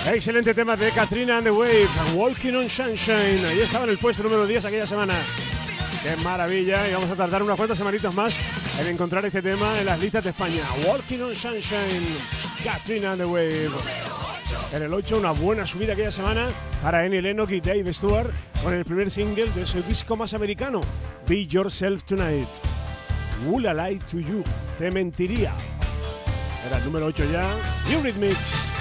Excelente tema de Katrina and the Wave, Walking on Sunshine. Ahí estaba en el puesto número 10 aquella semana. ¡Qué maravilla! Y vamos a tardar unas cuantas semanitas más en encontrar este tema en las listas de España. Walking on Sunshine, Katrina and the Wave. En el 8, una buena subida aquella semana para Annie Lennox y Dave Stewart con el primer single de su disco más americano, Be Yourself Tonight. Would I Lie to You? Te mentiría. Era el número 8 ya. Eurythmics.